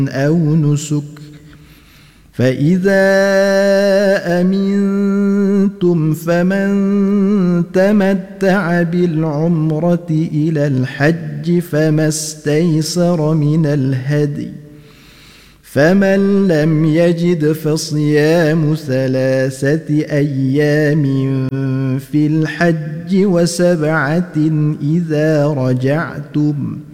أو نسك فإذا أمنتم فمن تمتع بالعمرة إلى الحج فما استيسر من الهدي فمن لم يجد فصيام 3 أيام في الحج و7 إذا رجعتم